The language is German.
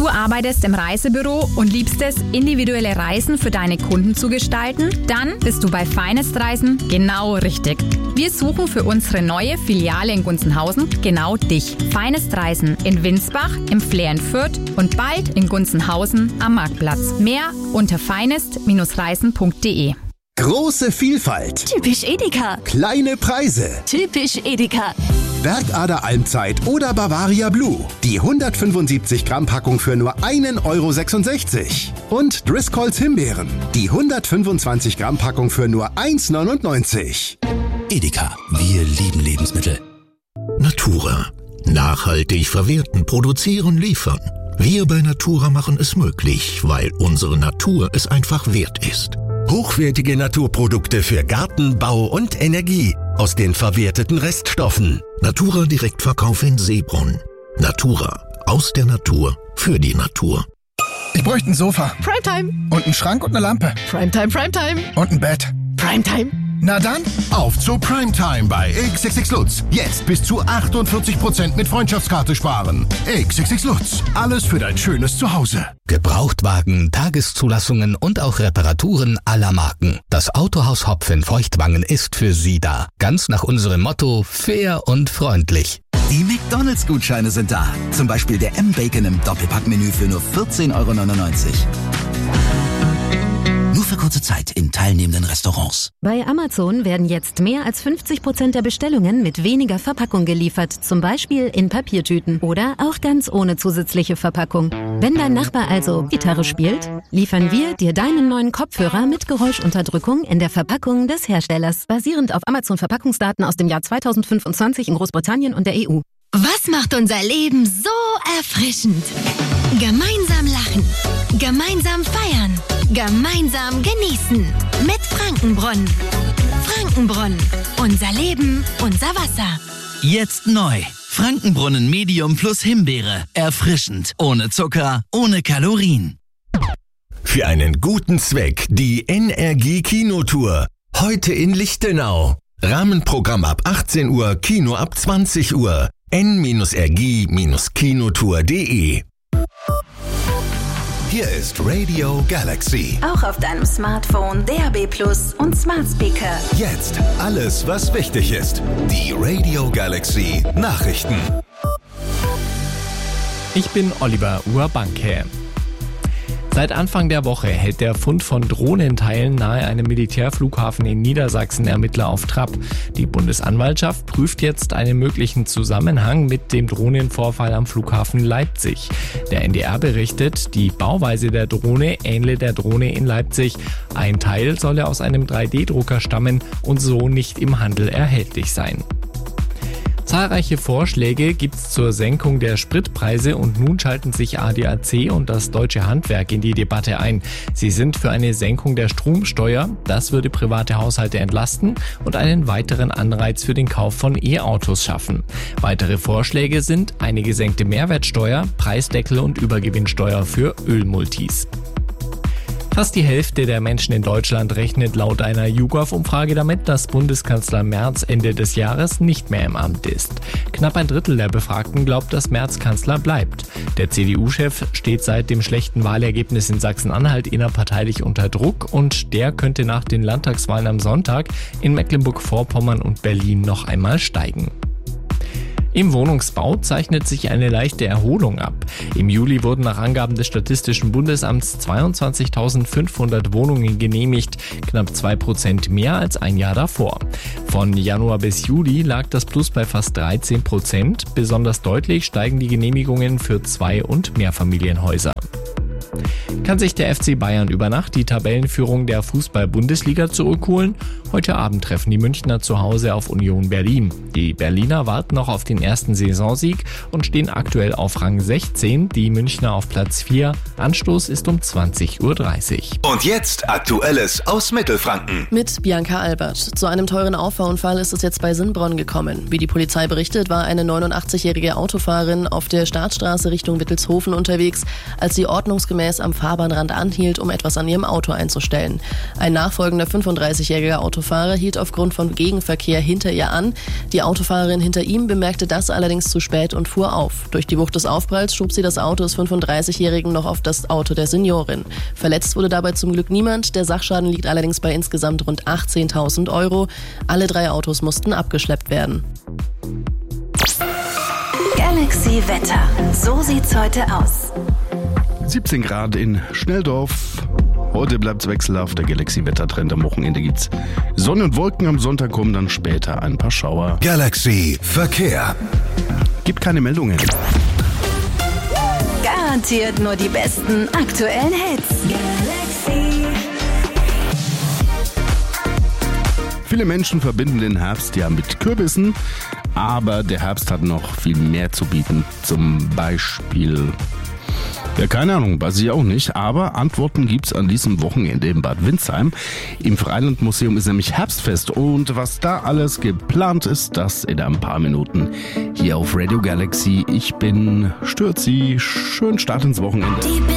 Du arbeitest im Reisebüro und liebst es, individuelle Reisen für deine Kunden zu gestalten? Dann bist du bei Finest Reisen genau richtig. Wir suchen für unsere neue Filiale in Gunzenhausen genau dich. Finest Reisen in Winsbach, im Flair in Fürth und bald in Gunzenhausen am Marktplatz. Mehr unter finest-reisen.de. Große Vielfalt. Typisch Edeka. Kleine Preise. Typisch Edeka. Bergader Almzeit oder Bavaria Blue. Die 175 Gramm Packung für nur 1,66 €. Und Driscolls Himbeeren. Die 125 Gramm Packung für nur 1,99 €. Edeka. Wir lieben Lebensmittel. Natura. Nachhaltig verwerten, produzieren, liefern. Wir bei Natura machen es möglich, weil unsere Natur es einfach wert ist. Hochwertige Naturprodukte für Garten, Bau und Energie aus den verwerteten Reststoffen. Natura Direktverkauf in Seebrunn. Natura. Aus der Natur. Für die Natur. Ich bräuchte ein Sofa. Primetime. Und einen Schrank und eine Lampe. Primetime, Primetime. Und ein Bett. Primetime. Na dann, auf zu Primetime bei XXX Lutz. Jetzt bis zu 48% mit Freundschaftskarte sparen. XXX Lutz. Alles für dein schönes Zuhause. Gebrauchtwagen, Tageszulassungen und auch Reparaturen aller Marken. Das Autohaus Hopf in Feuchtwangen ist für Sie da. Ganz nach unserem Motto: fair und freundlich. Die McDonalds-Gutscheine sind da. Zum Beispiel der M-Bacon im Doppelpackmenü für nur 14,99 €. Nur für kurze Zeit in teilnehmenden Restaurants. Bei Amazon werden jetzt mehr als 50% der Bestellungen mit weniger Verpackung geliefert. Zum Beispiel in Papiertüten oder auch ganz ohne zusätzliche Verpackung. Wenn dein Nachbar also Gitarre spielt, liefern wir dir deinen neuen Kopfhörer mit Geräuschunterdrückung in der Verpackung des Herstellers. Basierend auf Amazon-Verpackungsdaten aus dem Jahr 2025 in Großbritannien und der EU. Was macht unser Leben so erfrischend? Gemeinsam lachen. Gemeinsam feiern. Gemeinsam genießen. Mit Frankenbrunn. Frankenbrunn. Unser Leben, unser Wasser. Jetzt neu. Frankenbrunnen Medium plus Himbeere. Erfrischend. Ohne Zucker, ohne Kalorien. Für einen guten Zweck die NRG Kinotour. Heute in Lichtenau. Rahmenprogramm ab 18 Uhr, Kino ab 20 Uhr. n-rg-kinotour.de. Hier ist Radio Galaxy. Auch auf deinem Smartphone, DAB+ und Smart Speaker. Jetzt alles, was wichtig ist. Die Radio Galaxy Nachrichten. Ich bin Oliver Urbanke. Seit Anfang der Woche hält der Fund von Drohnenteilen nahe einem Militärflughafen in Niedersachsen Ermittler auf Trab. Die Bundesanwaltschaft prüft jetzt einen möglichen Zusammenhang mit dem Drohnenvorfall am Flughafen Leipzig. Der NDR berichtet, die Bauweise der Drohne ähnle der Drohne in Leipzig. Ein Teil solle aus einem 3D-Drucker stammen und so nicht im Handel erhältlich sein. Zahlreiche Vorschläge gibt's zur Senkung der Spritpreise und nun schalten sich ADAC und das Deutsche Handwerk in die Debatte ein. Sie sind für eine Senkung der Stromsteuer, das würde private Haushalte entlasten und einen weiteren Anreiz für den Kauf von E-Autos schaffen. Weitere Vorschläge sind eine gesenkte Mehrwertsteuer, Preisdeckel und Übergewinnsteuer für Ölmultis. Fast die Hälfte der Menschen in Deutschland rechnet laut einer YouGov-Umfrage damit, dass Bundeskanzler Merz Ende des Jahres nicht mehr im Amt ist. Knapp ein Drittel der Befragten glaubt, dass Merz Kanzler bleibt. Der CDU-Chef steht seit dem schlechten Wahlergebnis in Sachsen-Anhalt innerparteilich unter Druck und der könnte nach den Landtagswahlen am Sonntag in Mecklenburg-Vorpommern und Berlin noch einmal steigen. Im Wohnungsbau zeichnet sich eine leichte Erholung ab. Im Juli wurden nach Angaben des Statistischen Bundesamts 22.500 Wohnungen genehmigt, knapp 2% mehr als ein Jahr davor. Von Januar bis Juli lag das Plus bei fast 13%. Besonders deutlich steigen die Genehmigungen für Zwei- und Mehrfamilienhäuser. Kann sich der FC Bayern über Nacht die Tabellenführung der Fußball-Bundesliga zurückholen? Heute Abend treffen die Münchner zu Hause auf Union Berlin. Die Berliner warten noch auf den ersten Saisonsieg und stehen aktuell auf Rang 16, die Münchner auf Platz 4. Anstoß ist um 20:30 Uhr. Und jetzt Aktuelles aus Mittelfranken. Mit Bianca Albert. Zu einem teuren Auffahrunfall ist es jetzt bei Sinnbronn gekommen. Wie die Polizei berichtet, war eine 89-jährige Autofahrerin auf der Startstraße Richtung Wittelshofen unterwegs, als sie ordnungsgemäß am Fahrbahnrand anhielt, um etwas an ihrem Auto einzustellen. Ein nachfolgender 35-jähriger Autofahrer hielt aufgrund von Gegenverkehr hinter ihr an. Die Autofahrerin hinter ihm bemerkte das allerdings zu spät und fuhr auf. Durch die Wucht des Aufpralls schob sie das Auto des 35-Jährigen noch auf das Auto der Seniorin. Verletzt wurde dabei zum Glück niemand. Der Sachschaden liegt allerdings bei insgesamt rund 18.000 Euro. Alle 3 Autos mussten abgeschleppt werden. Galaxy Wetter. So sieht's heute aus. 17 Grad in Schnelldorf. Heute bleibt's wechselhaft. Der Galaxy-Wettertrend. Am Wochenende gibt's Sonne und Wolken. Am Sonntag kommen dann später ein paar Schauer. Galaxy Verkehr. Gibt keine Meldungen. Garantiert nur die besten aktuellen Hits. Galaxy. Viele Menschen verbinden den Herbst ja mit Kürbissen, aber der Herbst hat noch viel mehr zu bieten. Zum Beispiel, ja, keine Ahnung, weiß ich auch nicht, aber Antworten gibt's an diesem Wochenende in Bad Windsheim. Im Freilandmuseum ist nämlich Herbstfest und was da alles geplant ist, das in ein paar Minuten hier auf Radio Galaxy. Ich bin Stürzi, schönen Start ins Wochenende.